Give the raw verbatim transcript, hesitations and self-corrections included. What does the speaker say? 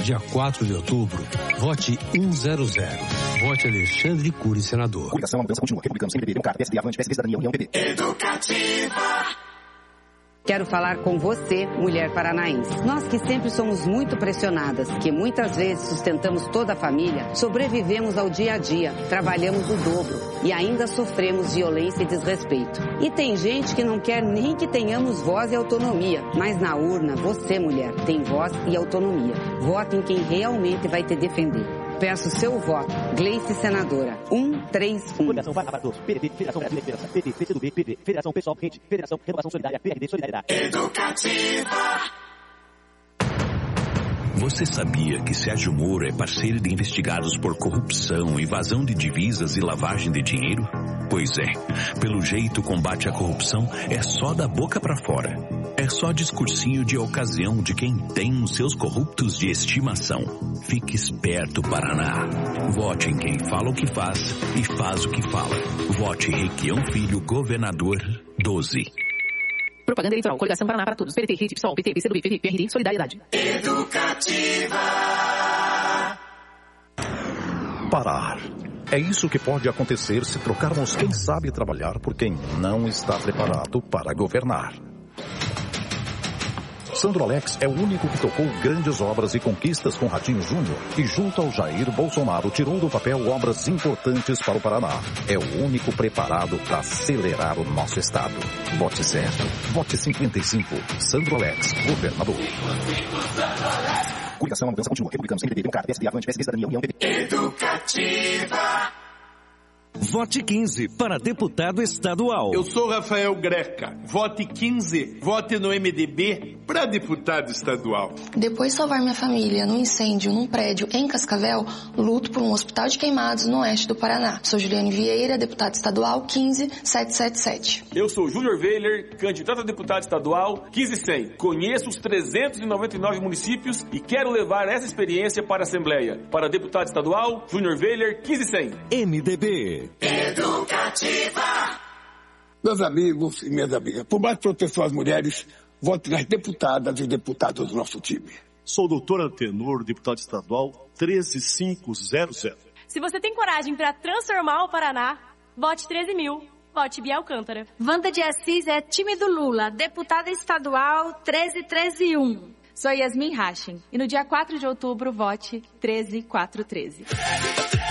dia quatro de outubro, vote cem. Vote Alexandre Cury, senador. Coligação, a mudança continua. Republicanos, M D B, Democrata, P S D, Avante, P S D, Cidadania, União, P P. Educativa. Quero falar com você, mulher paranaense. Nós que sempre somos muito pressionadas, que muitas vezes sustentamos toda a família, sobrevivemos ao dia a dia, trabalhamos o dobro e ainda sofremos violência e desrespeito. E tem gente que não quer nem que tenhamos voz e autonomia, mas na urna, você, mulher, tem voz e autonomia. Vote em quem realmente vai te defender. Peço seu voto. Gleice, senadora. um três um. Coligação Vai Abaixo, P D T, Federação Brasil Federação, P D, P C do B, P D, Federação Pessoal Rede, Federação Renovação Solidária, P R D Solidariedade. Educativa. Você sabia que Sérgio Moro é parceiro de investigados por corrupção, evasão de divisas e lavagem de dinheiro? Pois é, pelo jeito o combate à corrupção é só da boca pra fora. É só discursinho de ocasião de quem tem os seus corruptos de estimação. Fique esperto, Paraná. Vote em quem fala o que faz e faz o que fala. Vote Requião Filho, governador doze. Propaganda eleitoral, Coligação Paraná para todos. P D T, Rede, PSOL, P T, P C do B, P D, P R D, Solidariedade. Educativa. Parar. É isso que pode acontecer se trocarmos quem sabe trabalhar por quem não está preparado para governar. Sandro Alex é o único que tocou grandes obras e conquistas com Ratinho Júnior e junto ao Jair Bolsonaro tirou do papel obras importantes para o Paraná. É o único preparado para acelerar o nosso estado. Vote certo. Vote cinquenta e cinco. Sandro Alex, governador. Coligação, a mudança continua. Republicanos, M D B, Democrata, P S D, Avante, P S D, Cidadania, União, P P. Educativa. Vote quinze para deputado estadual. Eu sou Rafael Greca. Vote quinze. Vote no M D B para deputado estadual. Depois de salvar minha família num incêndio num prédio em Cascavel, luto por um hospital de queimados no oeste do Paraná. Sou Juliane Vieira, deputada estadual quinze sete sete sete. Eu sou Júnior Weiler, candidato a deputado estadual quinze cem. Conheço os trezentos e noventa e nove municípios e quero levar essa experiência para a Assembleia. Para deputado estadual, Júnior Weiler, quinze cem. M D B. Educativa. Meus amigos e minhas amigas, por mais proteção às mulheres, vote nas deputadas e deputados do nosso time. Sou o doutor Antenor, deputado estadual treze mil quinhentos. Se você tem coragem para transformar o Paraná, vote treze mil. Vote Bia Alcântara. Wanda de Assis é time do Lula, deputada estadual treze treze um. Sou Yasmin Hashim e no dia quatro de outubro vote treze quatro treze.